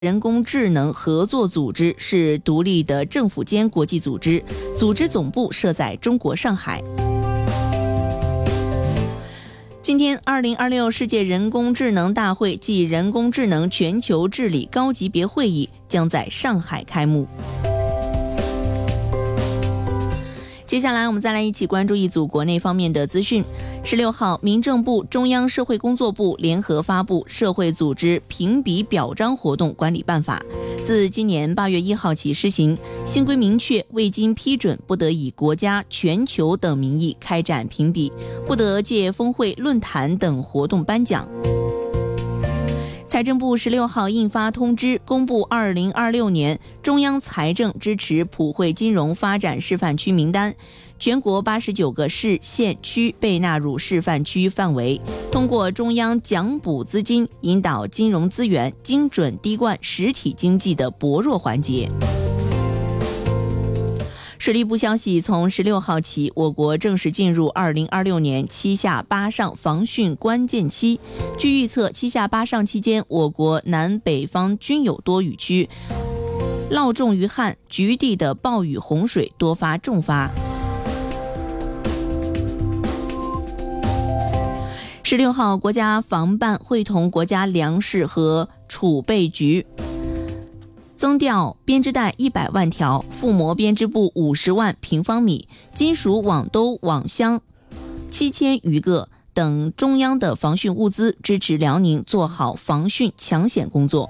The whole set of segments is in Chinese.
人工智能合作组织是独立的政府间国际组织，组织总部设在中国上海。今天2026世界人工智能大会暨人工智能全球治理高级别会议将在上海开幕。接下来我们再来一起关注一组国内方面的资讯。16号，民政部、中央社会工作部联合发布《社会组织评比表彰活动管理办法》，自今年8月1号起施行。新规明确，未经批准不得以国家、全球等名义开展评比，不得借峰会、论坛等活动颁奖。财政部16号印发通知，公布2026年中央财政支持普惠金融发展示范区名单，全国89个市县区被纳入示范区范围，通过中央奖补资金，引导金融资源精准滴灌实体经济的薄弱环节。水利部消息，从16号起，我国正式进入2026年7下8上防汛关键期。据预测，7下8上期间，我国南北方均有多雨区，涝重于旱，局地的暴雨洪水多发重发。16号，国家防办会同国家粮食和储备局增调编织袋100万条，覆膜编织布50万平方米，金属网兜网箱7000余个等中央的防汛物资，支持辽宁做好防汛抢险工作。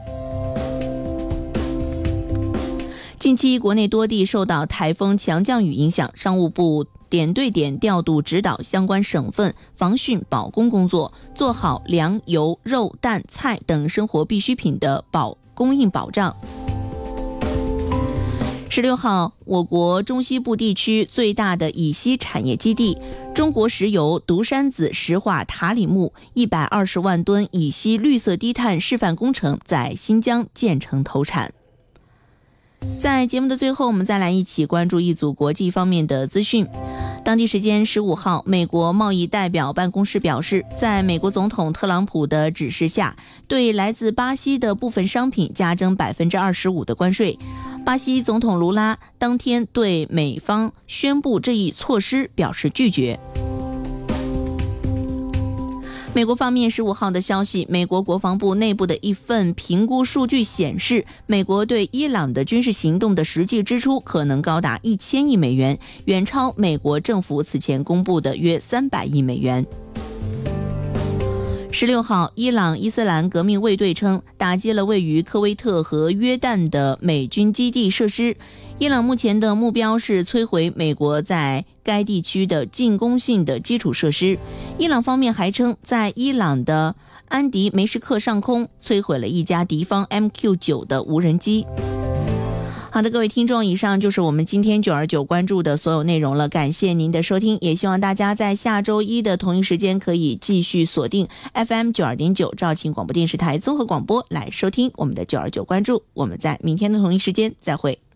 近期国内多地受到台风强降雨影响，商务部点对点调度指导相关省份防汛保供工作，做好粮、油、肉、蛋、菜等生活必需品的供应保障。16号，我国中西部地区最大的乙烯产业基地中国石油独山子石化塔里木120万吨乙烯绿色低碳示范工程在新疆建成投产。在节目的最后，我们再来一起关注一组国际方面的资讯。当地时间15号，美国贸易代表办公室表示，在美国总统特朗普的指示下，对来自巴西的部分商品加征25%的关税。巴西总统卢拉当天对美方宣布这一措施表示拒绝。美国方面15号的消息，美国国防部内部的一份评估数据显示，美国对伊朗的军事行动的实际支出可能高达1000亿美元，远超美国政府此前公布的约300亿美元。16号，伊朗伊斯兰革命卫队称打击了位于科威特和约旦的美军基地设施。伊朗目前的目标是摧毁美国在该地区的进攻性的基础设施。伊朗方面还称，在伊朗的安迪梅什克上空摧毁了一架敌方 MQ-9 的无人机。好的，各位听众，以上就是我们今天929关注的所有内容了，感谢您的收听，也希望大家在下周一的同一时间可以继续锁定 FM 92.9肇庆广播电视台综合广播来收听我们的929关注。我们在明天的同一时间再会。